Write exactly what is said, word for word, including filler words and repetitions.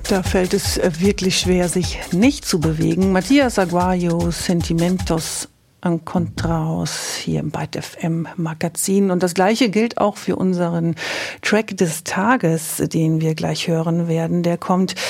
Da fällt es wirklich schwer, sich nicht zu bewegen. Matthias Aguayo, Sentimentos Encontrados hier im Byte F M Magazin. Und das Gleiche gilt auch für unseren Track des Tages, den wir gleich hören werden. Der kommt